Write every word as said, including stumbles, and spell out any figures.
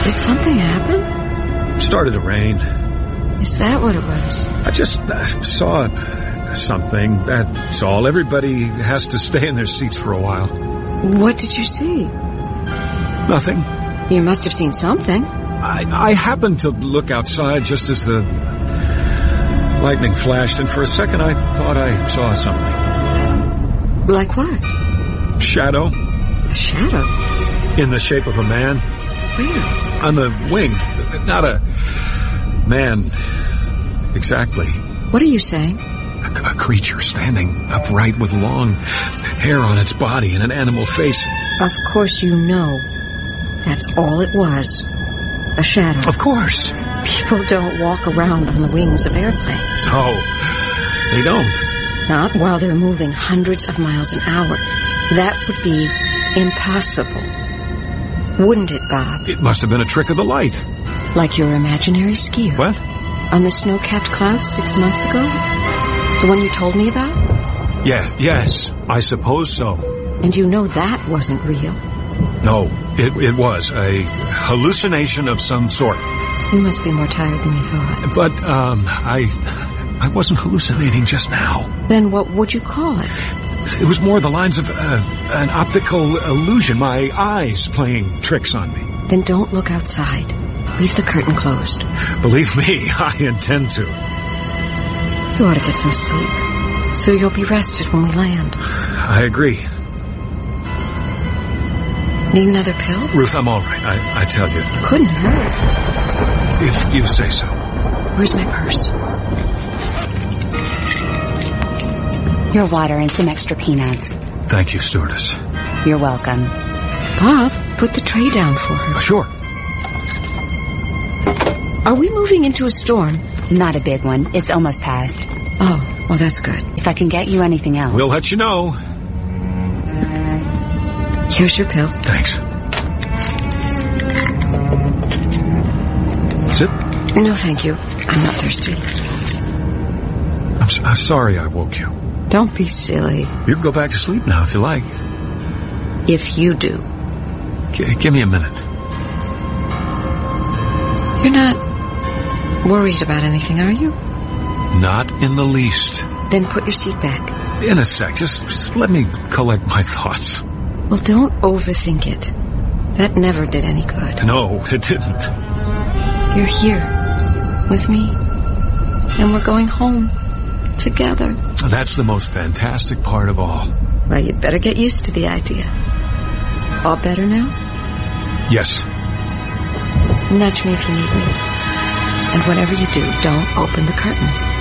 Did something happen? Started to rain. Is that what it was? I just uh, saw something, that's all. Everybody has to stay in their seats for a while. What did you see? Nothing. You must have seen something. I, I happened to look outside just as the lightning flashed, and for a second I thought I saw something. Like what? Shadow. A shadow? In the shape of a man. Where? On the wing. Not a man. Exactly. What are you saying? A, a creature standing upright with long hair on its body and an animal face. Of course you know. That's all it was. A shadow. Of course. People don't walk around on the wings of airplanes. No, they don't. Not while they're moving hundreds of miles an hour. That would be impossible. Wouldn't it, Bob? It must have been a trick of the light. Like your imaginary skier. What? On the snow-capped clouds six months ago? The one you told me about? Yes, yes, I suppose so. And you know that wasn't real. No, it, it was a hallucination of some sort. You must be more tired than you thought. But, um, I... I wasn't hallucinating just now. Then what would you call it? It was more the lines of uh, an optical illusion, my eyes playing tricks on me. Then don't look outside. Leave the curtain closed. Believe me, I intend to. You ought to get some sleep, so you'll be rested when we land. I agree. Need another pill? Ruth, I'm all right, I, I tell you. Couldn't hurt. If you say so. Where's my purse? Your water and some extra peanuts. Thank you, stewardess. You're welcome. Bob, put the tray down for her. Sure. Are we moving into a storm? Not a big one. It's almost past. Oh, well, that's good. If I can get you anything else. We'll let you know. Here's your pill. Thanks. Sip? No, thank you. I'm not thirsty. I'm, s- I'm sorry I woke you. Don't be silly. You can go back to sleep now if you like. If you do. G- give me a minute. You're not worried about anything, are you? Not in the least. Then put your seat back. In a sec. Just, just let me collect my thoughts. Well, don't overthink it. That never did any good. No, it didn't. You're here with me, and we're going home together. That's the most fantastic part of all. Well, you'd better get used to the idea. All better now? Yes. Nudge me if you need me. And whatever you do, don't open the curtain.